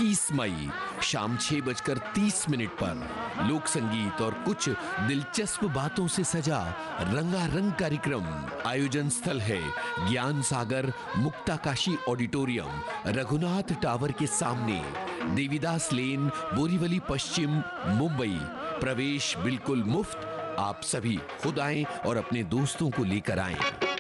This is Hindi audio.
21 मई शाम 6:30 पर लोक संगीत और कुछ दिलचस्प बातों से सजा रंगारंग कार्यक्रम। आयोजन स्थल है ज्ञान सागर मुक्ताकाशी ऑडिटोरियम, रघुनाथ टावर के सामने, देवीदास लेन, बोरीवली पश्चिम, मुंबई। प्रवेश बिल्कुल मुफ्त। आप सभी खुद आएं और अपने दोस्तों को लेकर आएं।